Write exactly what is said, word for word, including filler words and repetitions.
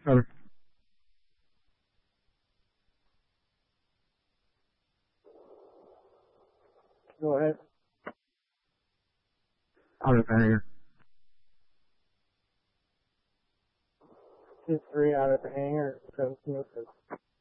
Over. Go ahead. Out of the hangar. Two three out of the hangar. Seven Smith.